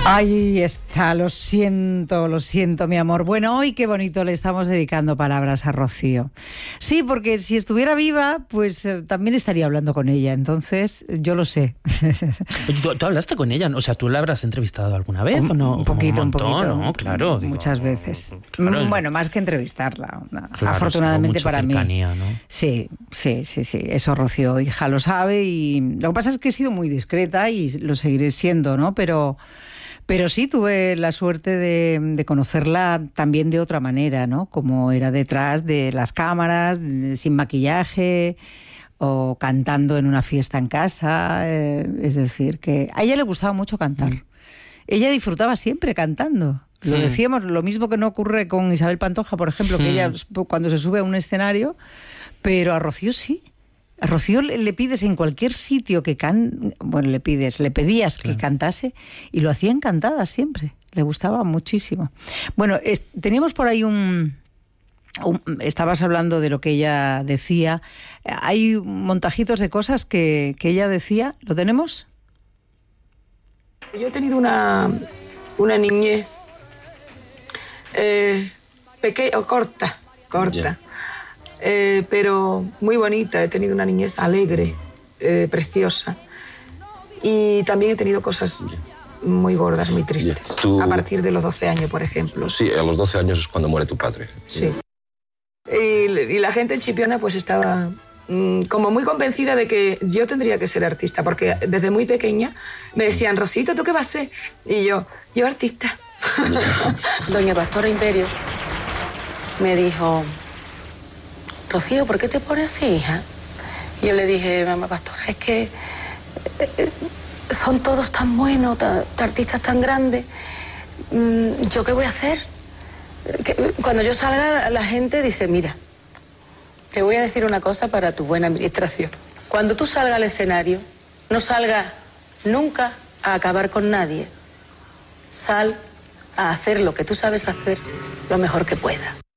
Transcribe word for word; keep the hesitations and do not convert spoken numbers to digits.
Ahí está, lo siento, lo siento, mi amor. Bueno, hoy qué bonito le estamos dedicando palabras a Rocío. Sí, porque si estuviera viva, pues eh, también estaría hablando con ella, entonces yo lo sé. Oye, ¿tú, tú hablaste con ella? O sea, ¿tú la habrás entrevistado alguna vez un, o no? Un poquito, un, montón, un poquito. ¿no? Claro. Muchas digo, veces. Claro, bueno, más que entrevistarla, claro, afortunadamente mucha para cercanía, mí. ¿no? Sí, sí, sí, sí. Eso Rocío, hija, lo sabe y lo que pasa es que he sido muy discreta y lo seguiré siendo, ¿no? Pero... Pero sí tuve la suerte de, de conocerla también de otra manera, ¿no? Como era detrás de las cámaras, sin maquillaje o cantando en una fiesta en casa. Eh, es decir, que a ella le gustaba mucho cantar. Mm. Ella disfrutaba siempre cantando. Lo mm. decíamos, lo mismo que no ocurre con Isabel Pantoja, por ejemplo, que mm. ella cuando se sube a un escenario, pero a Rocío sí. A Rocío le pides en cualquier sitio que can... bueno, le pides, le pedías claro. que cantase y lo hacía encantada siempre. Le gustaba muchísimo. Bueno, es, teníamos por ahí un, un... Estabas hablando de lo que ella decía. Hay montajitos de cosas que, que ella decía. ¿Lo tenemos? Yo he tenido una, una niñez eh, pequeña o corta, corta. Yeah. Eh, pero muy bonita, he tenido una niñez alegre, eh, preciosa, y también he tenido cosas muy gordas, muy tristes, yeah. Tú... a partir de los doce años, por ejemplo. Sí, a los doce años es cuando muere tu padre. Sí. Y, y la gente en Chipiona pues estaba mmm, como muy convencida de que yo tendría que ser artista, porque desde muy pequeña me decían, Rosita, ¿tú qué vas a ser? Y yo, yo artista. Doña Pastora Imperio me dijo... Rocío, ¿por qué te pones así, hija? Y yo le dije, mamá Pastora, es que eh, son todos tan buenos, tan, tan artistas tan grandes. ¿Yo qué voy a hacer? Que, cuando yo salga, la gente dice, mira, te voy a decir una cosa para tu buena administración. Cuando tú salgas al escenario, no salgas nunca a acabar con nadie. Sal a hacer lo que tú sabes hacer lo mejor que puedas.